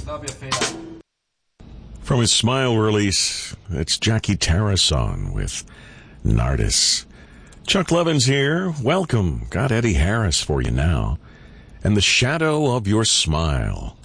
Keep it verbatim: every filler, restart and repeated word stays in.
From his Smile release, it's Jackie Tarasson with Nardis. Chuck Levins here. Welcome. Got Eddie Harris for you now. And The Shadow of Your Smile.